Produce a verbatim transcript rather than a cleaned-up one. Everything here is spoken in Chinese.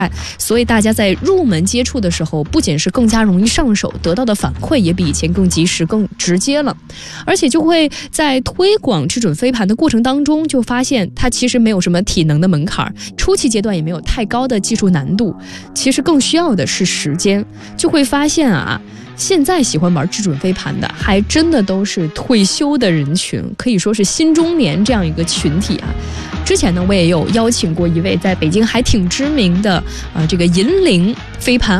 所以大家在入门接触的时候，不仅是更加容易上手，得到的反馈也比以前更及时、更直接了。而且就会在推广制准飞盘的过程当中，就发现它其实没有什么体能的门槛，初期阶段也没有太高的技术难度，其实更需要的是时间。就会发现啊，现在喜欢玩制准飞盘的，还真的都是退休的人群，可以说是新中年这样一个群体啊。之前呢，我也有邀请过一位在北京还挺知名的呃这个银铃飞盘